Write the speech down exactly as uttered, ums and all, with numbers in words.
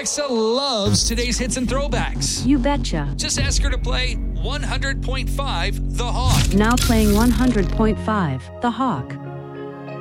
Alexa loves today's hits and throwbacks. You betcha. Just ask her to play one hundred point five The Hawk. Now playing one hundred point five The Hawk.